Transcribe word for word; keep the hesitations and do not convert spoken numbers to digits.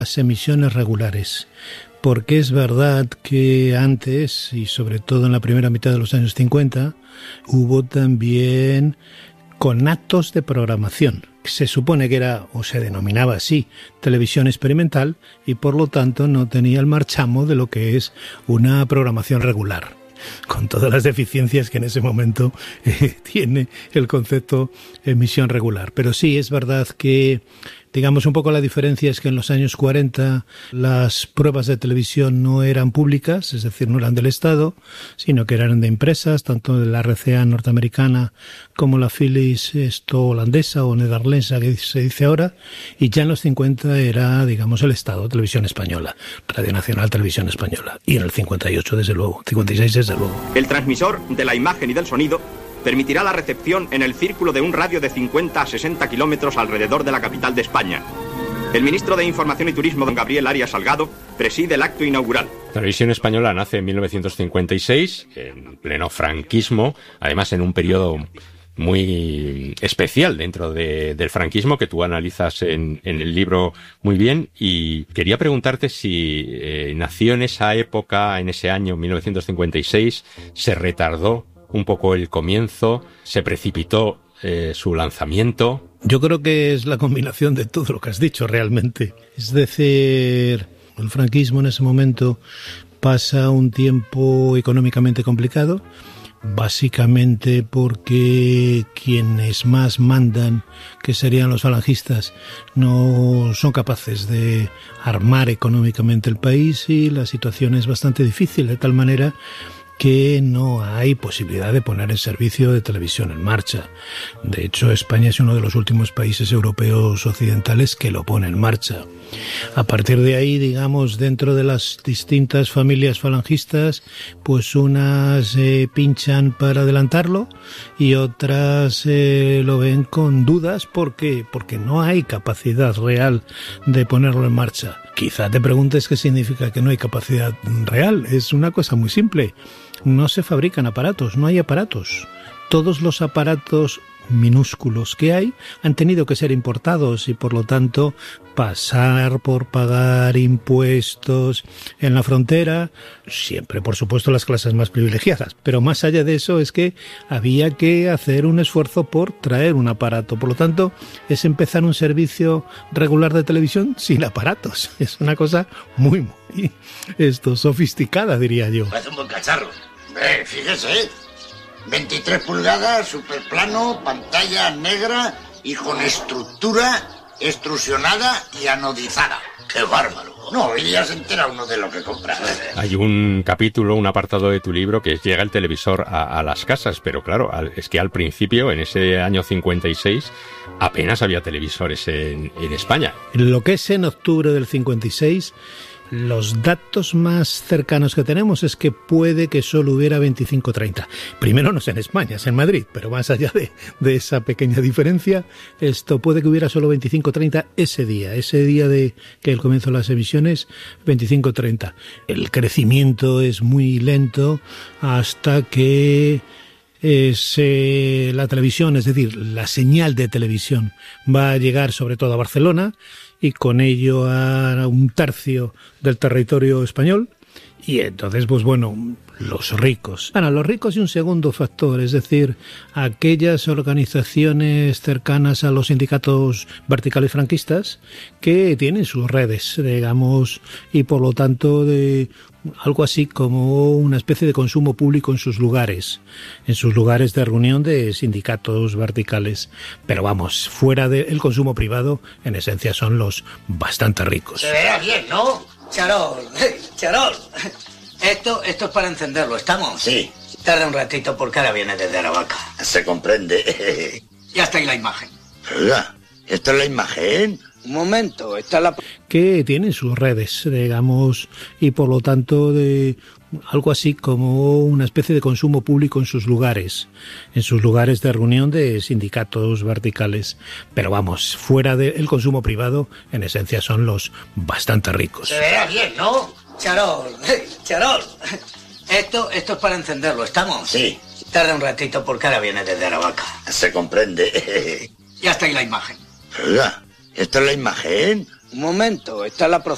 Las emisiones regulares, porque es verdad que antes, y sobre todo en la primera mitad de los años cincuenta, hubo también conatos de programación. Se supone que era, o se denominaba así, televisión experimental, y por lo tanto no tenía el marchamo de lo que es una programación regular, con todas las deficiencias que en ese momento eh, tiene el concepto emisión regular. Pero sí, es verdad que, digamos, un poco la diferencia es que en los años cuarenta las pruebas de televisión no eran públicas, es decir, no eran del Estado, sino que eran de empresas, tanto de la R C A norteamericana como la Philips esto holandesa o neerlandesa que se dice ahora, y ya en los cincuenta era, digamos, el Estado, Televisión Española, Radio Nacional, Televisión Española, y en el cincuenta y ocho desde luego, cincuenta y seis desde luego. El transmisor de la imagen y del sonido permitirá la recepción en el círculo de un radio de cincuenta a sesenta kilómetros alrededor de la capital de España. El ministro de Información y Turismo, don Gabriel Arias Salgado, preside el acto inaugural. La Televisión Española nace en mil novecientos cincuenta y seis, en pleno franquismo, además en un periodo muy especial dentro de, del franquismo que tú analizas en, en el libro muy bien, y quería preguntarte si eh, nació en esa época, en ese año mil novecientos cincuenta y seis, se retardó un poco el comienzo, se precipitó eh, su lanzamiento. Yo creo que es la combinación de todo lo que has dicho realmente. Es decir, el franquismo en ese momento pasa un tiempo económicamente complicado, básicamente porque quienes más mandan, que serían los falangistas, no son capaces de armar económicamente el país, y la situación es bastante difícil, de tal manera que no hay posibilidad de poner el servicio de televisión en marcha. De hecho, España es uno de los últimos países europeos occidentales que lo pone en marcha. A partir de ahí, digamos, dentro de las distintas familias falangistas, pues unas eh, pinchan para adelantarlo y otras eh, lo ven con dudas porque, porque no hay capacidad real de ponerlo en marcha. Quizá te preguntes qué significa que no hay capacidad real. Es una cosa muy simple. No se fabrican aparatos, no hay aparatos. Todos los aparatos minúsculos que hay han tenido que ser importados y por lo tanto pasar por pagar impuestos en la frontera, siempre por supuesto las clases más privilegiadas, pero más allá de eso es que había que hacer un esfuerzo por traer un aparato. Por lo tanto, es empezar un servicio regular de televisión sin aparatos. Es una cosa muy, muy esto, sofisticada, diría yo. Parece un buen cacharro. Eh, fíjese, veintitrés pulgadas, superplano, pantalla negra y con estructura extrusionada y anodizada. ¡Qué bárbaro! No, hoy día se entera uno de lo que compra. Hay un capítulo, un apartado de tu libro que llega el televisor a, a las casas, pero claro, al, es que al principio, en ese año cincuenta y seis, apenas había televisores en, en España. Lo que es en octubre del cincuenta y seis... los datos más cercanos que tenemos es que puede que solo hubiera veinticinco treinta. Primero no es en España, es en Madrid, pero más allá de, de esa pequeña diferencia, esto puede que hubiera solo veinticinco treinta ese día, ese día de que el comienzo de las emisiones, veinticinco treinta. El crecimiento es muy lento hasta que es eh, la televisión, es decir, la señal de televisión va a llegar sobre todo a Barcelona, y con ello a un tercio del territorio español. Y entonces, pues bueno, los ricos. Bueno, los ricos y un segundo factor, es decir, aquellas organizaciones cercanas a los sindicatos verticales franquistas que tienen sus redes, digamos, y por lo tanto de algo así como una especie de consumo público en sus lugares, en sus lugares de reunión de sindicatos verticales. Pero vamos, fuera del consumo privado, en esencia son los bastante ricos. Se verá bien, ¿no? Charol, Charol, esto, esto es para encenderlo, ¿estamos? Sí. Tarda un ratito porque ahora viene desde Aravaca. Se comprende. Ya está ahí la imagen. Oiga, ¿esto es la imagen? Un momento, está la... que tienen sus redes, digamos, y por lo tanto de algo así como una especie de consumo público en sus lugares, en sus lugares de reunión de sindicatos verticales. Pero vamos, fuera del consumo privado, en esencia son los bastante ricos. Se verá bien, ¿no? Charol, Charol, esto, esto es para encenderlo, ¿estamos? Sí. Tarda un ratito porque ahora viene desde Aravaca. Se comprende. Ya está ahí la imagen. Oiga, ¿esto es la imagen? Un momento, está la